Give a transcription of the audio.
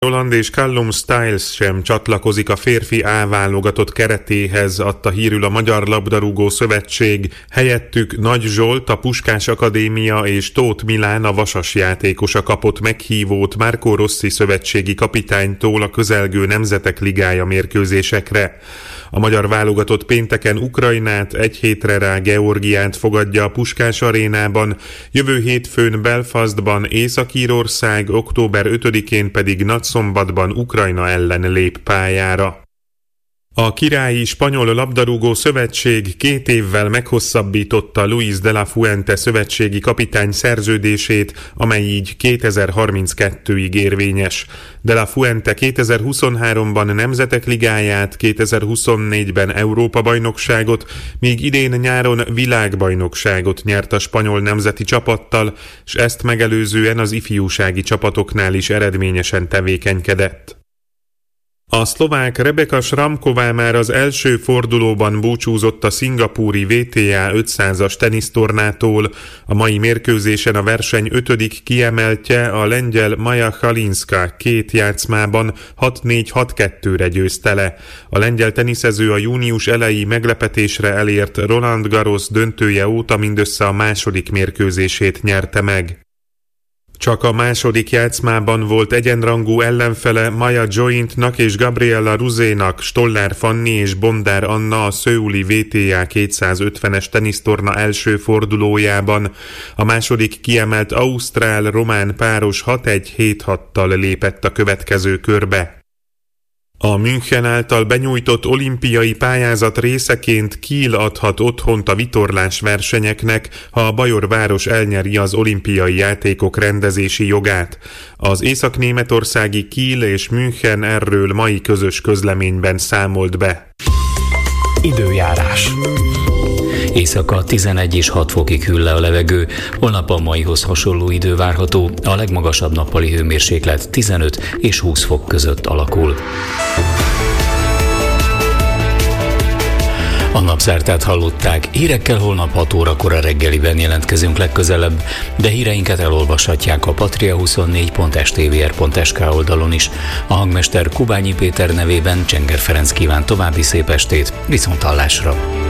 Roland és Callum Styles sem csatlakozik a férfi A-válogatott keretéhez, adta hírül a Magyar Labdarúgó Szövetség. Helyettük Nagy Zsolt, a Puskás Akadémia és Tóth Milán, a Vasas játékosa kapott meghívót Marco Rossi szövetségi kapitánytól a közelgő Nemzetek Ligája mérkőzésekre. A magyar válogatott pénteken Ukrajnát, egy hétre rá Georgiát fogadja a Puskás arénában, jövő hétfőn Belfastban Észak-Írország, október 5-én pedig Nagyszombatban Ukrajna ellen lép pályára. A Királyi Spanyol Labdarúgó Szövetség 2 évvel meghosszabbította Luis de la Fuente szövetségi kapitány szerződését, amely így 2032-ig érvényes. De la Fuente 2023-ban Nemzetek Ligáját, 2024-ben Európa-bajnokságot, míg idén nyáron világbajnokságot nyert a spanyol nemzeti csapattal, és ezt megelőzően az ifjúsági csapatoknál is eredményesen tevékenykedett. A szlovák Rebeka Šramková már az első fordulóban búcsúzott a szingapúri WTA 500-as tenisztornától. A mai mérkőzésen a verseny 5. kiemeltje, a lengyel Maja Halinska 2 játszmában 6-4-6-2-re győzte le. A lengyel teniszező a június elejé meglepetésre elért Roland Garros döntője óta mindössze a második mérkőzését nyerte meg. Csak a második játszmában volt egyenrangú ellenfele Maja Jointnak és Gabriela Ruzénak. Stollár Fanni és Bondár Anna a szöuli WTA 250-es tenisztorna első fordulójában. A második kiemelt ausztrál-román páros 6-1-7-6-tal lépett a következő körbe. A München által benyújtott olimpiai pályázat részeként Kiel adhat otthont a vitorlás versenyeknek, ha a Bajorváros elnyeri az olimpiai játékok rendezési jogát. Az észak-németországi Kiel és München erről mai közös közleményben számolt be. Időjárás. Éjszaka 11 és 6 fokig hűl le a levegő, holnap a maihoz hasonló idő várható, a legmagasabb nappali hőmérséklet 15 és 20 fok között alakul. A napszártát hallották, hírekkel holnap 6 órakor a reggeliben jelentkezünk legközelebb, de híreinket elolvashatják a patria24.stvr.sk oldalon is. A hangmester Kubányi Péter nevében Csenger Ferenc kíván további szép estét, viszonthallásra!